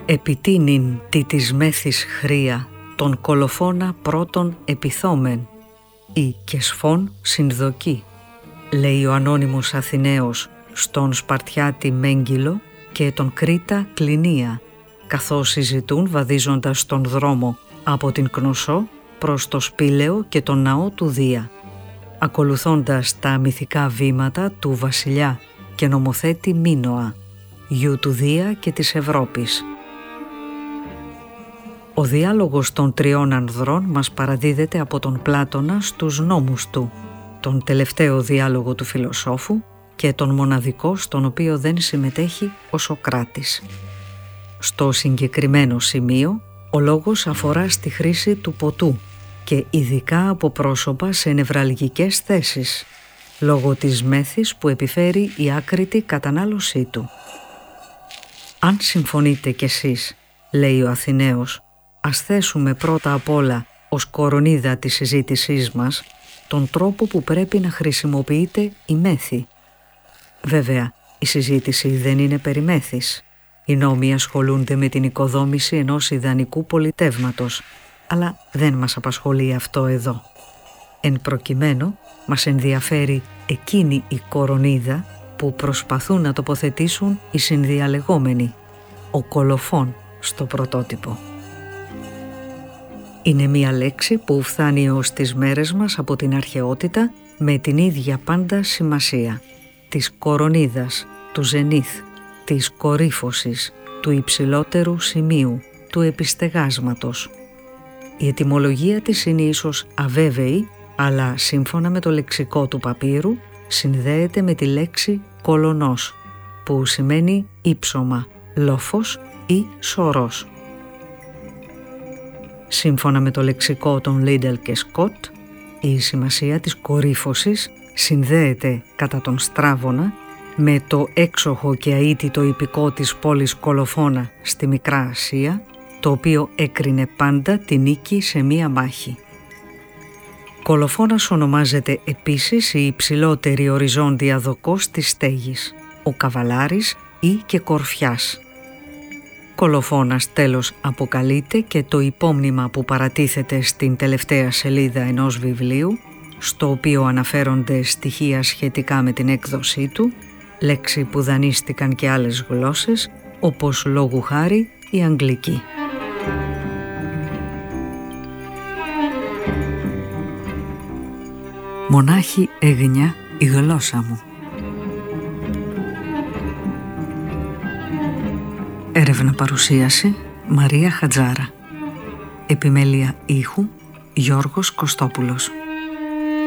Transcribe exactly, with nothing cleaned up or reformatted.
Επιτείνην τι της μέθης χρία, τον κολοφόνα πρώτον επιθόμεν, ή και σφών συνδοκή, λέει ο ανώνυμος Αθηναίος στον Σπαρτιάτη Μέγκυλο και τον Κρήτα Κλινία, καθώς συζητούν βαδίζοντας τον δρόμο από την Κνωσό προς το Σπήλαιο και τον ναό του Δία, ακολουθώντας τα μυθικά βήματα του βασιλιά και νομοθέτη Μίνωα, γιου του Δία και της Ευρώπης. Ο διάλογος των τριών ανδρών μας παραδίδεται από τον Πλάτωνα στους νόμους του, τον τελευταίο διάλογο του φιλοσόφου και τον μοναδικό στον οποίο δεν συμμετέχει ο Σωκράτης. Στο συγκεκριμένο σημείο, ο λόγος αφορά στη χρήση του ποτού και ειδικά από πρόσωπα σε νευραλγικές θέσεις, λόγω της μέθης που επιφέρει η άκρητη κατανάλωσή του. «Αν συμφωνείτε κι εσείς», λέει ο Αθηναίος, «ας θέσουμε πρώτα απ' όλα ως κορονίδα της συζήτησής μας τον τρόπο που πρέπει να χρησιμοποιείται η μέθη. Βέβαια, η συζήτηση δεν είναι περί μέθης. Οι νόμοι ασχολούνται με την οικοδόμηση ενός ιδανικού πολιτεύματος, αλλά δεν μας απασχολεί αυτό εδώ. Εν προκειμένου, μας ενδιαφέρει εκείνη η κορονίδα που προσπαθούν να τοποθετήσουν οι συνδιαλεγόμενοι, ο κολοφών στο πρωτότυπο. Είναι μία λέξη που φτάνει ως τις μέρες μας από την αρχαιότητα με την ίδια πάντα σημασία, της κορονίδας, του ζενήθ, της κορύφωσης, του υψηλότερου σημείου, του επιστεγάσματος. Η ετυμολογία της είναι ίσως αβέβαιη, αλλά σύμφωνα με το λεξικό του παπύρου συνδέεται με τη λέξη κολονός, που σημαίνει ύψωμα, λόφος ή σωρός. Σύμφωνα με το λεξικό των Λίντελ και Σκοτ, η σημασία της κορύφωσης συνδέεται κατά τον Στράβωνα με το έξοχο και αίτητο ιππικό της πόλης Κολοφώνα στη Μικρά Ασία, το οποίο έκρινε πάντα τη νίκη σε μία μάχη. Κολοφώνας ονομάζεται επίσης η υψηλότερη οριζόντια δοκός της στέγης, ο καβαλάρης ή και κορφιάς. Κολοφώνας τέλος αποκαλείται και το υπόμνημα που παρατίθεται στην τελευταία σελίδα ενός βιβλίου, στο οποίο αναφέρονται στοιχεία σχετικά με την έκδοσή του, λέξη που δανείστηκαν και άλλες γλώσσες, όπως λόγου χάρη η αγγλική. Μονάχη έγνια η γλώσσα μου. Έρευνα παρουσίαση Μαρία Χατζάρα. Επιμέλεια ήχου Γιώργος Κωστόπουλος.